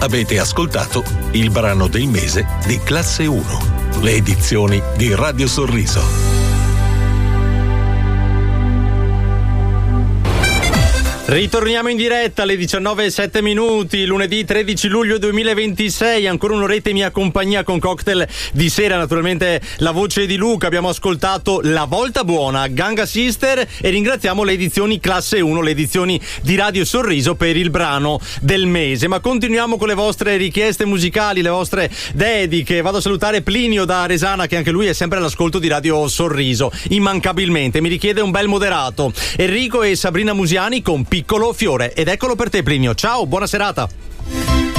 Avete ascoltato il brano del mese di Classe 1, le edizioni di Radio Sorriso. Ritorniamo in diretta alle 19:07, lunedì 13 luglio 2026, ancora un'oretta in mia compagnia con cocktail di sera, naturalmente la voce di Luca. Abbiamo ascoltato La Volta Buona, Ganga Sister, e ringraziamo le edizioni Classe 1, le edizioni di Radio Sorriso per il brano del mese. Ma continuiamo con le vostre richieste musicali, le vostre dediche. Vado a salutare Plinio da Resana, che anche lui è sempre all'ascolto di Radio Sorriso, immancabilmente, mi richiede un bel moderato. Enrico e Sabrina Musiani con Piccolo Fiore, ed eccolo per te Plinio. Ciao, buona serata.